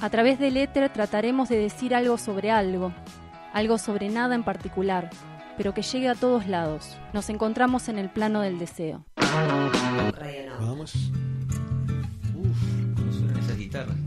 A través del éter trataremos de decir algo sobre nada en particular, pero que llegue a todos lados. Nos encontramos en el plano del deseo. Vamos. ¿Cómo suenan esas guitarras?